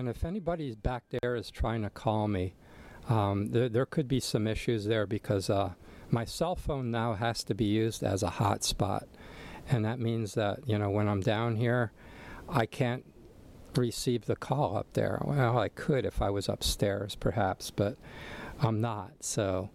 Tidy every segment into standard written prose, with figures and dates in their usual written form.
and if anybody back there is trying to call me, there could be some issues there because my cell phone now has to be used as a hotspot. And that means that, when I'm down here, I can't receive the call up there. Well, I could if I was upstairs, perhaps, but I'm not. So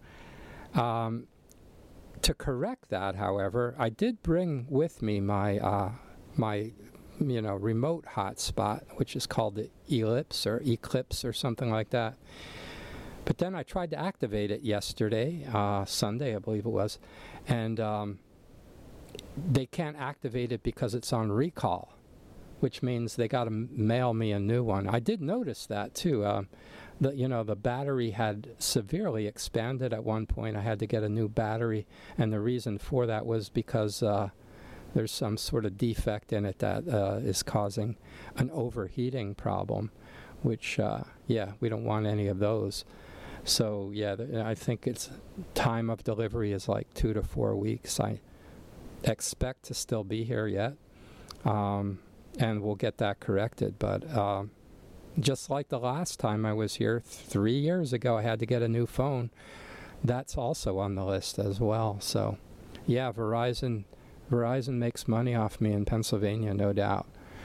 to correct that, however, I did bring with me my remote hotspot, which is called the Ellipse or Eclipse or something like that. But then I tried to activate it yesterday, Sunday, I believe it was, and they can't activate it because it's on recall, which means they got to mail me a new one. I did notice that too. The battery had severely expanded at one point. I had to get a new battery, and the reason for that was because there's some sort of defect in it that is causing an overheating problem, which, we don't want any of those. So, I think its time of delivery is like 2 to 4 weeks. I expect to still be here yet, and we'll get that corrected. But just like the last time I was here 3 years ago, I had to get a new phone. That's also on the list as well. So, Verizon makes money off me in Pennsylvania, no doubt.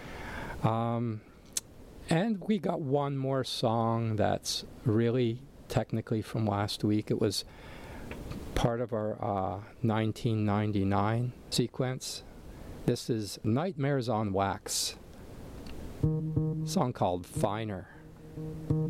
And we got one more song that's really technically from last week. It was part of our 1999 sequence. This is Nightmares on Wax, a song called Finer.